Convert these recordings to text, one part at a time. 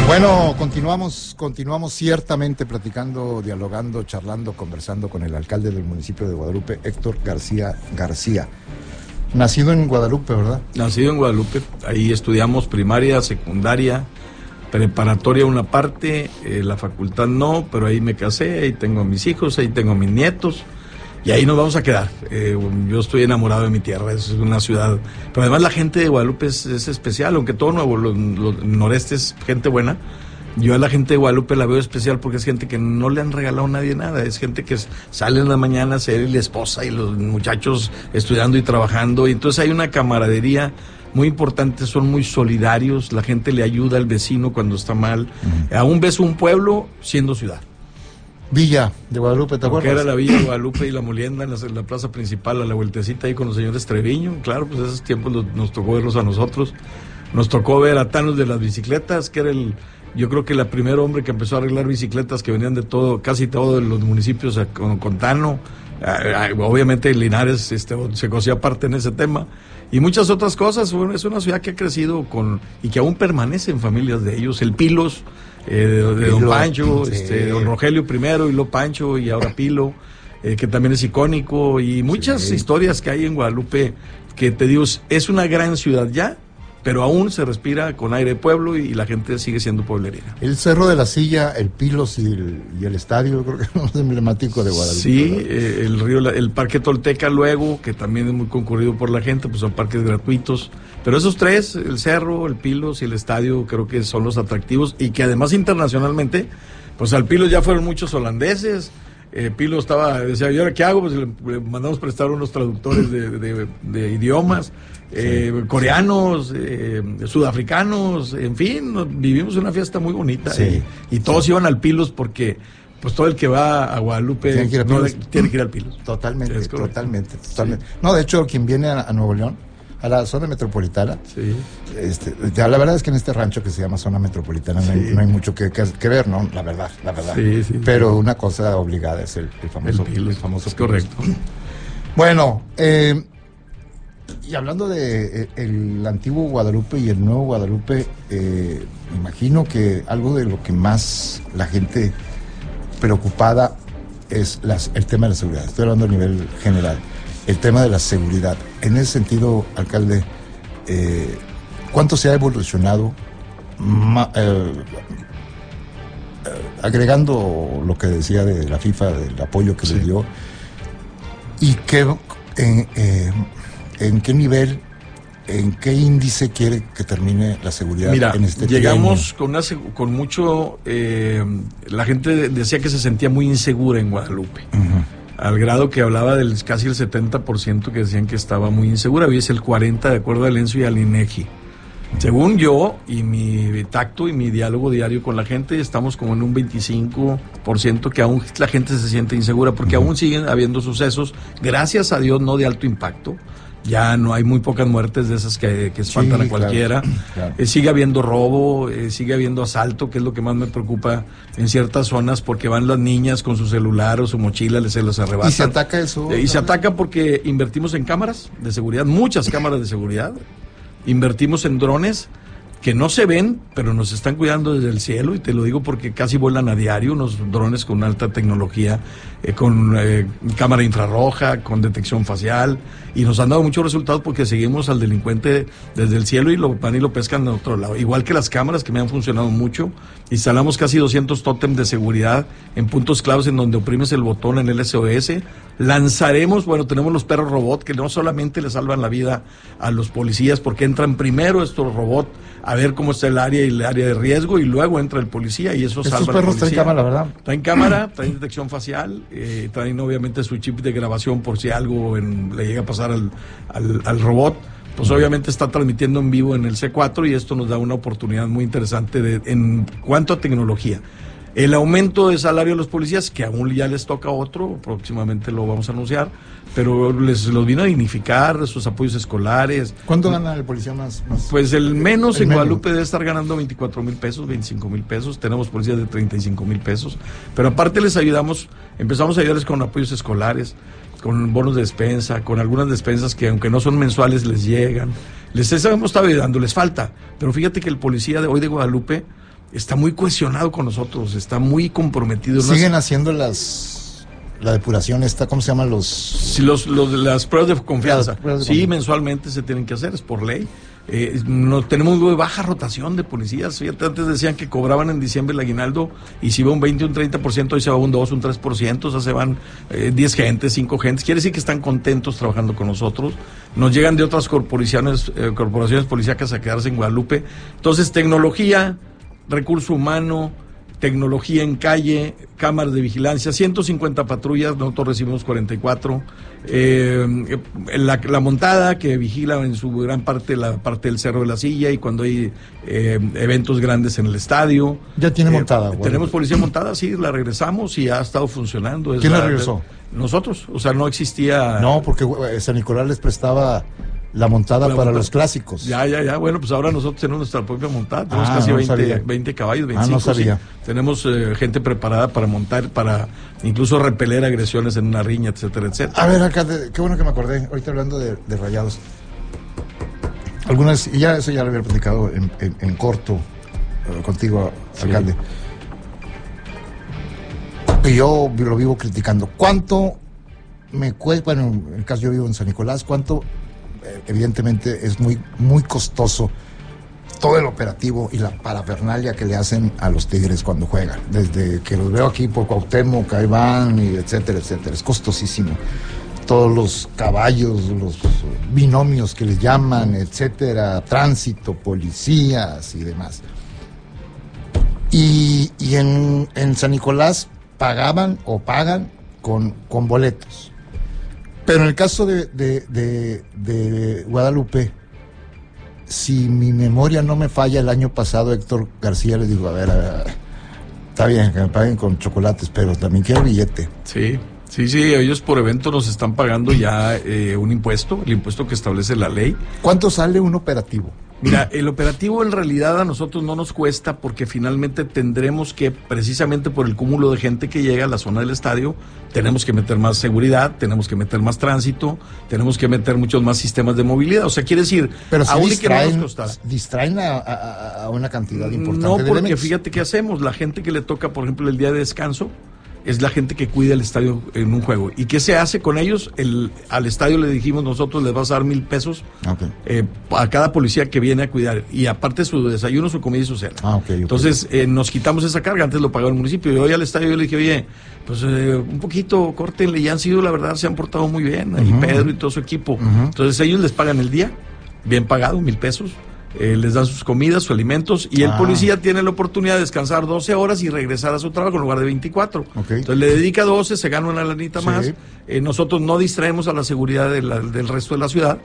Bueno, continuamos ciertamente platicando, dialogando, charlando, conversando con el alcalde del municipio de Guadalupe, Héctor García García. Nacido en Guadalupe, ¿verdad? Nacido en Guadalupe, ahí estudiamos primaria, secundaria, preparatoria una parte, la facultad no, pero ahí me casé, ahí tengo a mis hijos, ahí tengo a mis nietos, y ahí nos vamos a quedar. Yo estoy enamorado de mi tierra, es una ciudad, pero además la gente de Guadalupe es especial, aunque todo Nuevo Noreste es gente buena. Yo a la gente de Guadalupe la veo especial porque es gente que no le han regalado a nadie nada, es gente que sale en la mañana a ser la esposa y los muchachos estudiando y trabajando, y entonces hay una camaradería muy importante, son muy solidarios, la gente le ayuda al vecino cuando está mal. Aún ves un pueblo siendo ciudad. Villa de Guadalupe, ¿te acuerdas? Que era la Villa de Guadalupe y la Molienda en la plaza principal, a la vueltecita ahí con los señores Treviño. Claro, pues esos tiempos nos tocó verlos a nosotros. Nos tocó ver a Thanos de las bicicletas, que era yo creo que el primer hombre que empezó a arreglar bicicletas que venían de casi todos los municipios con Tano. Obviamente Linares se cosía parte en ese tema. Y muchas otras cosas. Bueno, es una ciudad que ha crecido y que aún permanece en familias de ellos. El Pilos, de don Pancho, sí. Don Rogelio primero, y luego Pancho, y ahora Pilo, que también es icónico, y muchas historias que hay en Guadalupe, que te digo, es una gran ciudad ya, pero aún se respira con aire de pueblo y la gente sigue siendo pueblerina. El Cerro de la Silla, el Pilos y el estadio, creo que es más emblemático de Guadalupe. Sí, el Parque Tolteca luego, que también es muy concurrido por la gente, pues son parques gratuitos. Pero esos tres, el Cerro, el Pilos y el estadio, creo que son los atractivos, y que además internacionalmente, pues al Pilos ya fueron muchos holandeses. Pilo decía, ¿y ahora qué hago? Pues le mandamos prestar unos traductores de idiomas, coreanos, sudafricanos, en fin, vivimos una fiesta muy bonita. Sí, y todos iban al Pilos porque pues todo el que va a Guadalupe tiene que ir al Pilos. Totalmente. Sí. No, de hecho, quien viene a Nuevo León, a la zona metropolitana, sí. La verdad es que en este rancho que se llama zona metropolitana no hay mucho que ver, ¿no? La verdad. Sí, pero una cosa obligada es el famoso Pilos. El famoso es Pilos. Correcto. Bueno, y hablando de el antiguo Guadalupe y el nuevo Guadalupe, me imagino que algo de lo que más la gente preocupada es el tema de la seguridad. Estoy hablando a nivel general. El tema de la seguridad. En ese sentido, alcalde, ¿cuánto se ha evolucionado, agregando lo que decía de la FIFA, del apoyo que le dio, y en qué nivel, en qué índice quiere que termine la seguridad? Mira, en este llegamos con mucho, la gente decía que se sentía muy insegura en Guadalupe. Al grado que hablaba del casi el 70% que decían que estaba muy insegura, hoy es el 40% de acuerdo al ENSO y al INEGI. Según yo y mi tacto y mi diálogo diario con la gente, estamos como en un 25% que aún la gente se siente insegura, porque aún siguen habiendo sucesos, gracias a Dios no de alto impacto. Ya no hay muy pocas muertes de esas que espantan a cualquiera. Claro. Sigue habiendo robo, sigue habiendo asalto, que es lo que más me preocupa en ciertas zonas, porque van las niñas con su celular o su mochila, se los arrebatan. ¿Y se ataca eso? Y se ataca porque invertimos en cámaras de seguridad, muchas cámaras de seguridad. Invertimos en drones que no se ven, pero nos están cuidando desde el cielo, y te lo digo porque casi vuelan a diario, unos drones con alta tecnología, con cámara infrarroja, con detección facial, y nos han dado muchos resultados porque seguimos al delincuente desde el cielo y van y lo pescan de otro lado. Igual que las cámaras, que me han funcionado mucho. Instalamos casi 200 tótems de seguridad en puntos claves en donde oprimes el botón en el SOS. Lanzaremos, tenemos los perros robot, que no solamente le salvan la vida a los policías, porque entran primero estos robots a ver cómo está el área y el área de riesgo, y luego entra el policía y eso salva al policía. Estos perros traen cámara, ¿verdad? Traen cámara, traen detección facial, traen obviamente su chip de grabación por si algo le llega a pasar al robot. Pues obviamente está transmitiendo en vivo en el C4, y esto nos da una oportunidad muy interesante en cuanto a tecnología. El aumento de salario a los policías, que aún ya les toca otro, próximamente lo vamos a anunciar, pero los vino a dignificar, sus apoyos escolares. ¿Cuánto gana el policía más? Pues el menos en Guadalupe debe estar ganando 24,000 pesos, 25,000 pesos, tenemos policías de 35,000 pesos, pero aparte empezamos a ayudarles con apoyos escolares, con bonos de despensa, con algunas despensas que aunque no son mensuales les llegan, les hemos estado ayudando, les falta, pero fíjate que el policía de hoy de Guadalupe está muy cohesionado con nosotros, está muy comprometido. ¿Siguen haciendo la depuración esta, ¿cómo se llaman los? Sí, las pruebas de confianza. Sí, mensualmente se tienen que hacer, es por ley. No, tenemos muy baja rotación de policías. Fíjate, antes decían que cobraban en diciembre el aguinaldo y si iba un 20, un 30%, hoy se va un 2, un 3%, o sea, se van 10 gentes, 5 gentes. Quiere decir que están contentos trabajando con nosotros. Nos llegan de otras corporaciones policíacas a quedarse en Guadalupe. Entonces, tecnología, recurso humano, tecnología en calle, cámaras de vigilancia, 150 patrullas, nosotros recibimos 44, la montada que vigila en su gran parte la parte del Cerro de la Silla y cuando hay eventos grandes en el estadio. ¿Ya tiene montada? Tenemos policía montada, sí, la regresamos y ha estado funcionando. ¿Quién la regresó? Nosotros, o sea, no existía... No, porque San Nicolás les prestaba la montada para los clásicos. Ya. Bueno, pues ahora nosotros tenemos nuestra propia montada. Tenemos casi 20 caballos, 25. No sabía. Sí. Tenemos gente preparada para montar, para incluso repeler agresiones en una riña, etcétera, etcétera. A ver, acá, qué bueno que me acordé. Ahorita hablando de Rayados. Algunas, y ya eso ya lo había platicado en corto contigo, alcalde. Y yo lo vivo criticando. ¿Cuánto me cuesta? Bueno, en el caso yo vivo en San Nicolás, ¿cuánto? Evidentemente es muy, muy costoso todo el operativo y la parafernalia que le hacen a los Tigres cuando juegan. Desde que los veo aquí por Cuauhtémoc, Caiván, y etcétera, etcétera. Es costosísimo. Todos los caballos, los binomios que les llaman, etcétera, tránsito, policías y demás. Y en San Nicolás pagaban o pagan con boletos. Pero en el caso de Guadalupe, si mi memoria no me falla, el año pasado Héctor García le dijo, a ver, está bien que me paguen con chocolates, pero también quiero billete. Sí, ellos por evento nos están pagando ya un impuesto, el impuesto que establece la ley. ¿Cuánto sale un operativo? Mira, el operativo en realidad a nosotros no nos cuesta porque finalmente tendremos que, precisamente por el cúmulo de gente que llega a la zona del estadio, tenemos que meter más seguridad, tenemos que meter más tránsito, tenemos que meter muchos más sistemas de movilidad. O sea, quiere decir, pero si aún que no nos costará. Distraen a una cantidad importante no, de porque elementos. Fíjate qué hacemos, la gente que le toca, por ejemplo, el día de descanso, es la gente que cuida el estadio en un juego. ¿Y qué se hace con ellos? Al estadio le dijimos nosotros, les vas a dar 1,000 pesos a cada policía que viene a cuidar. Y aparte su desayuno, su comida y su cena. Entonces nos quitamos esa carga, antes lo pagaba el municipio. Y hoy al estadio yo le dije, oye, pues un poquito, córtenle, ya han sido, la verdad, se han portado muy bien. Ahí Pedro y todo su equipo. Entonces ellos les pagan el día, bien pagado, 1,000 pesos. Les dan sus comidas, sus alimentos, y el policía tiene la oportunidad de descansar 12 horas y regresar a su trabajo en lugar de 24. Entonces le dedica 12, se gana una lanita más. Nosotros no distraemos a la seguridad del resto de la ciudad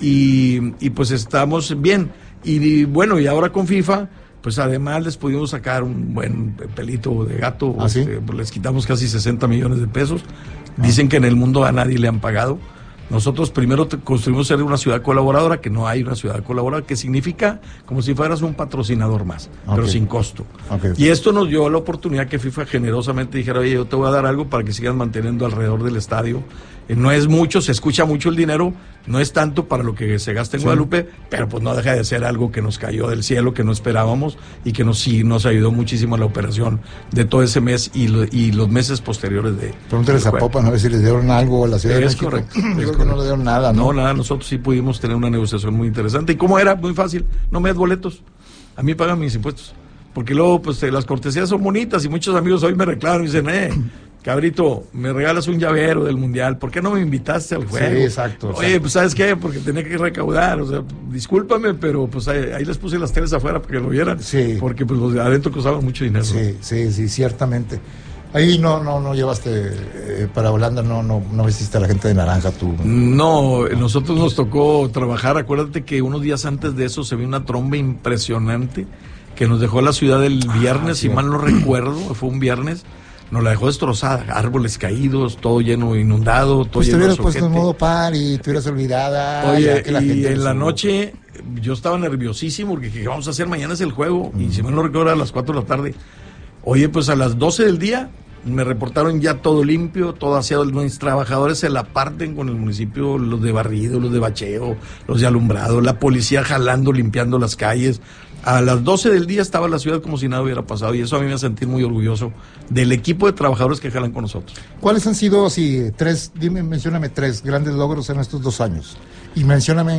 y pues estamos bien. Y bueno, y ahora con FIFA, pues además les pudimos sacar un buen pelito de gato. Les quitamos casi 60 millones de pesos. Dicen que en el mundo a nadie le han pagado. Nosotros primero construimos ser una ciudad colaboradora, que no hay una ciudad colaboradora, que significa como si fueras un patrocinador más, pero sin costo. Y esto nos dio la oportunidad que FIFA generosamente dijera, oye, yo te voy a dar algo para que sigas manteniendo alrededor del estadio. No es mucho, se escucha mucho el dinero, no es tanto para lo que se gasta en Guadalupe, pero pues no deja de ser algo que nos cayó del cielo, que no esperábamos y que nos ayudó muchísimo a la operación de todo ese mes y los meses posteriores de... Pregúntales a Popan a ver si les dieron algo a la Ciudad de México. Correcto. Creo que no le dieron nada, ¿no? No, nada, nosotros sí pudimos tener una negociación muy interesante. ¿Y cómo era? Muy fácil, no me das boletos, a mí pagan mis impuestos. Porque luego, pues, las cortesías son bonitas y muchos amigos hoy me reclaman y dicen, cabrito, me regalas un llavero del Mundial, ¿por qué no me invitaste al juego? Sí, exacto. Oye, pues, ¿sabes qué? Porque tenía que recaudar, o sea, discúlpame, pero pues ahí les puse las teles afuera para que lo vieran. Sí. Porque pues los de adentro costaban mucho dinero. Sí, ciertamente. Ahí no llevaste para Holanda, no vestiste a la gente de naranja tú. No, nosotros nos tocó trabajar, acuérdate que unos días antes de eso se vio una tromba impresionante que nos dejó la ciudad el viernes, si mal no recuerdo, fue un viernes, nos la dejó destrozada, árboles caídos, todo lleno, inundado, todo pues lleno de te hubieras puesto en modo par y te hubieras olvidada. Oye, y en la noche yo estaba nerviosísimo porque ¿qué vamos a hacer? Mañana es el juego, y si mal no recuerdo a las 4 de la tarde. Oye, pues a las 12 del día me reportaron ya todo limpio, todo aseado. Los trabajadores se la parten con el municipio, los de barrido, los de bacheo, los de alumbrado, la policía jalando, limpiando las calles. A las 12 del día estaba la ciudad como si nada hubiera pasado, y eso a mí me hace sentir muy orgulloso del equipo de trabajadores que jalan con nosotros. ¿Cuáles han sido, mencióname 3 grandes logros en estos 2 años? Y mencióname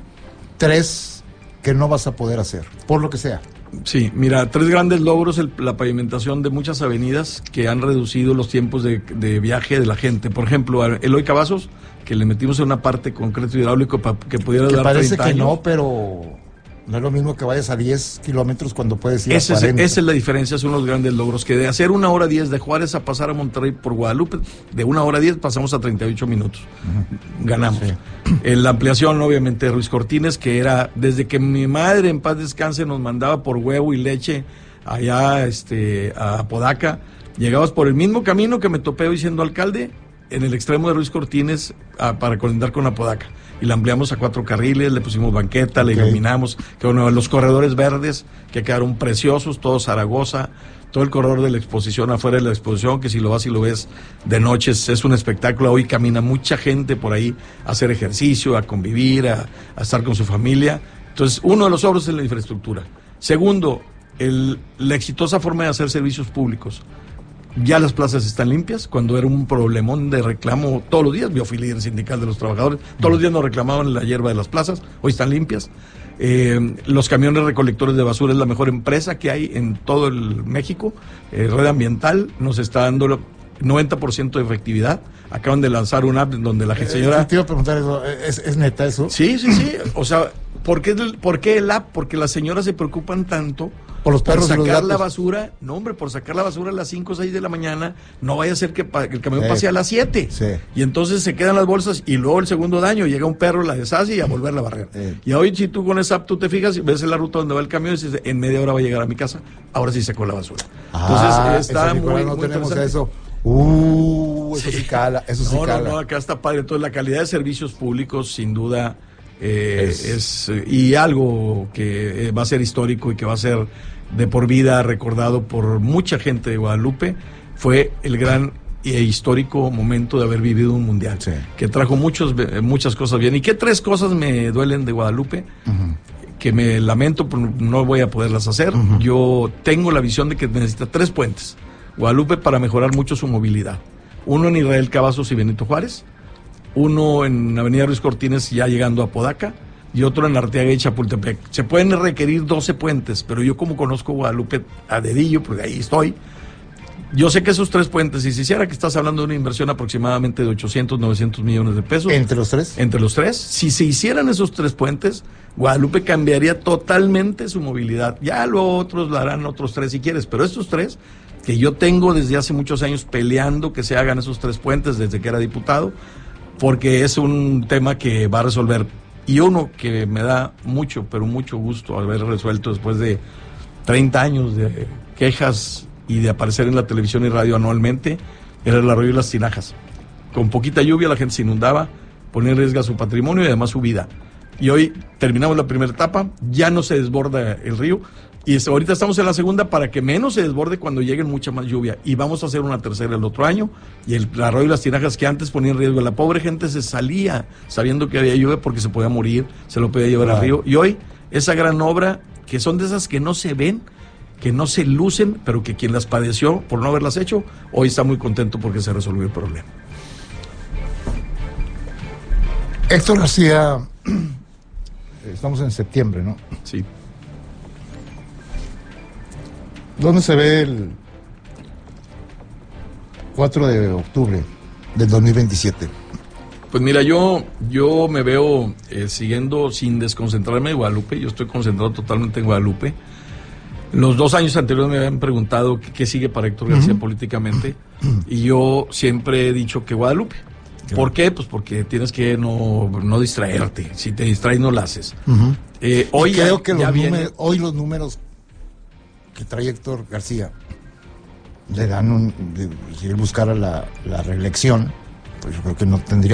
3 que no vas a poder hacer, por lo que sea. Sí, mira, 3 grandes logros: la pavimentación de muchas avenidas que han reducido los tiempos de viaje de la gente. Por ejemplo, a Eloy Cavazos, que le metimos en una parte concreto hidráulico para que pudiera que dar parece 30 que años. No, pero no es lo mismo que vayas a 10 kilómetros cuando puedes ir a 40. Esa es la diferencia, son los grandes logros, que de hacer 1 hora 10 de Juárez a pasar a Monterrey por Guadalupe, de 1 hora 10 pasamos a 38 minutos. Ganamos. Sí. La ampliación, obviamente, de Ruiz Cortines, que era desde que mi madre, en paz descanse, nos mandaba por huevo y leche allá a Apodaca. Llegabas por el mismo camino que me topé hoy siendo alcalde, en el extremo de Ruiz Cortines, para colindar con Apodaca. Y la ampliamos a 4 carriles, le pusimos banqueta, le iluminamos, que bueno, los corredores verdes, que quedaron preciosos, todo Zaragoza, todo el corredor de la exposición, afuera de la exposición, que si lo vas y lo ves de noche es un espectáculo. Hoy camina mucha gente por ahí a hacer ejercicio, a convivir, a estar con su familia. Entonces, uno de los logros es la infraestructura. Segundo, la exitosa forma de hacer servicios públicos. Ya las plazas están limpias, cuando era un problemón de reclamo todos los días. Yo fui líder sindical de los trabajadores, todos los días nos reclamaban la hierba de las plazas, hoy están limpias. Los camiones recolectores de basura es la mejor empresa que hay en todo el México. Red Ambiental nos está dando 90% de efectividad. Acaban de lanzar una app donde la señora... Te iba a preguntar eso, ¿es neta eso? Sí. O sea, ¿por qué el app? Porque las señoras se preocupan tanto por los perros por y los sacar gatos. la basura. No, hombre, por sacar la basura a las 5 o 6 de la mañana, no vaya a ser que el camión pase a las 7. Sí. Y entonces se quedan las bolsas y luego el segundo daño, llega un perro, la deshace y a volverla a barrer. Y hoy si tú con esa app tú te fijas y ves en la ruta donde va el camión y dices, en media hora va a llegar a mi casa, ahora sí sacó la basura. Entonces está muy, no muy tenemos interesante. Eso. Eso sí cala, eso sí cala. No, acá está padre. Entonces la calidad de servicios públicos sin duda y algo que va a ser histórico y que va a ser de por vida recordado por mucha gente de Guadalupe, fue el gran e histórico momento de haber vivido un mundial, que trajo muchas cosas bien. ¿Y qué 3 cosas me duelen de Guadalupe? Que me lamento, no voy a poderlas hacer. Yo tengo la visión de que necesita 3 puentes Guadalupe para mejorar mucho su movilidad. Uno en Israel Cavazos y Benito Juárez, uno en Avenida Ruiz Cortines ya llegando a Apodaca, y otro en Arteaga y Chapultepec. Se pueden requerir 12 puentes, pero yo como conozco Guadalupe a dedillo, porque ahí estoy, yo sé que esos 3 puentes, y si hiciera que estás hablando de una inversión aproximadamente de 800, 900 millones de pesos. ¿Entre los 3? Entre los 3. Si se hicieran esos 3 puentes, Guadalupe cambiaría totalmente su movilidad. Ya los otros la harán otros 3 si quieres, pero estos 3, que yo tengo desde hace muchos años peleando que se hagan esos 3 puentes desde que era diputado, porque es un tema que va a resolver. Y uno que me da mucho, pero mucho gusto haber resuelto después de 30 años de quejas y de aparecer en la televisión y radio anualmente, era el arroyo y las tinajas. Con poquita lluvia la gente se inundaba, ponía en riesgo su patrimonio y además su vida. Y hoy terminamos la primera etapa, ya no se desborda el río, y ahorita estamos en la segunda para que menos se desborde cuando llegue mucha más lluvia, y vamos a hacer una tercera el otro año. Y el arroyo y las tinajas, que antes ponía en riesgo, la pobre gente se salía sabiendo que había lluvia porque se podía morir, se lo podía llevar al río. Y hoy esa gran obra, que son de esas que no se ven, que no se lucen, pero que quien las padeció por no haberlas hecho, hoy está muy contento porque se resolvió el problema. Héctor García, estamos en septiembre, ¿no? Sí. ¿Dónde se ve el 4 de octubre del 2027? Pues mira, yo me veo siguiendo sin desconcentrarme de Guadalupe. Yo estoy concentrado totalmente en Guadalupe. Los 2 años anteriores me habían preguntado qué sigue para Héctor García políticamente, y yo siempre he dicho que Guadalupe. ¿Por qué? Pues porque tienes que no distraerte. Si te distraes, no la haces. Hoy creo que hoy los números que trae Héctor García le dan si él buscara la reelección, pues yo creo que no tendría